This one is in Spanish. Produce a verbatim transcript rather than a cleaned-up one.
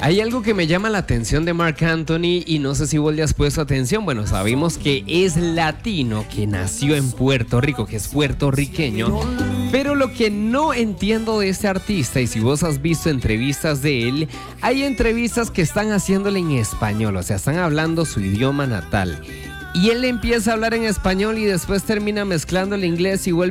Hay algo que me llama la atención de Marc Anthony y no sé si vos le has puesto atención. Bueno, sabemos que es latino, que nació en Puerto Rico, que es puertorriqueño. Pero lo que no entiendo de este artista, y si vos has visto entrevistas de él, hay entrevistas que están haciéndole en español, o sea, están hablando su idioma natal. Y él empieza a hablar en español y después termina mezclando el inglés y vuelve